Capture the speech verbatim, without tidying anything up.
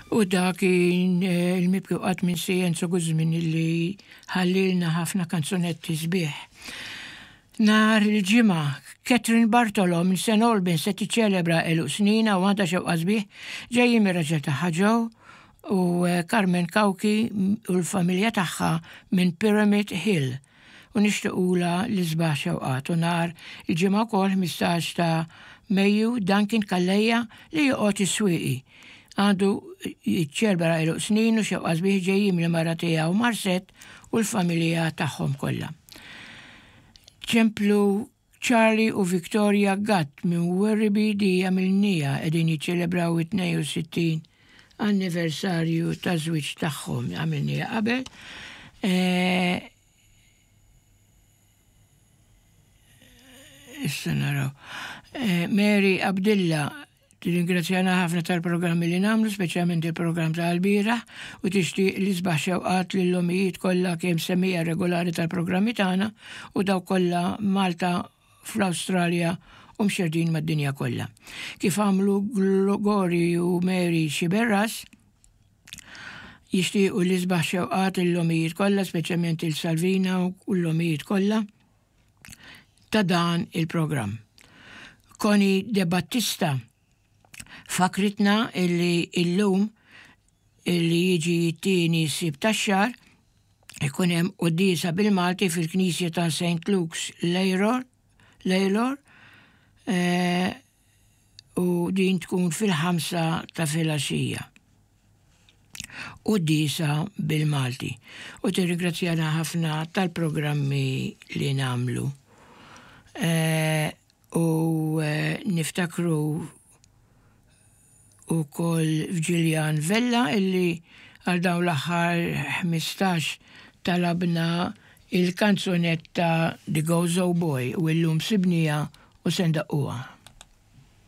U da kien il-mibki qatt minn Enzo Guzmin illi ħallilna ħafna kanzunetti sbieħ. Nar il-ġimgħa Catherine Bartolo minn Saint Albans se tiċċelebra eluq snina u għandha xewqa sbieħ ġejjin mir-raġel tagħha ġew u Carmen Kawki u l-familja tagħha minn Pyramid Hill u nixtiequla li sbaħ xewqat u nar il-ġimgħa wkoll ħmistax ta' Mejju Duncan Kallejja li joqgħod is-swieqi. Għandu jiċċelebra eluq snin u xewqa sbieħ ġejjin mill-mara tiegħu Marset u l-familja tagħhom kollha. ċemplu Charlie u Victoria Gatt minn Werribee di għamilnija edin jiċċelebraw it-tnejn u sittin anniversarju ta' żwieġ tagħhom għamilnija qabel. Issa naraw. Mary Abdilla tirringrazzjana ħafna tal-programmi li nagħmlu, speċjalment il-programm tal-bieraħ u tixtieq li sbaħ xewqat lill-omijiet kollha kemm semmija regolari tal-programmi tagħna u daw kollha Malta fl-Awstralja u mxerdin mad-dinja kollha. Kif għamlu Glori u Mary Xiberras, jixtiequ li sbaħ xewqat lill-omijiet kollha, speċjalment il-Salvina u l-omijiet kollha ta' dan il-programm. Koni De Battista fakritna illi illum illi jiġi t-tieni sib tax-xahar ikun hemm qudiesa bil-Malti fil-Knisja ta' Saint Luke's Lejlor Lejlor u din tkun fil-ħamsa ta' filgħaxija. Qudiesa bil-Malti. U tirringrazzjana ħafna tal-programmi li nagħmlu. U niftakru u koll f'Ġiljan Vella illi għal dawn l-aħħar ħmistax talabna il-kanzunetta The Gozo Boy u illum sibnija u sendaqquha.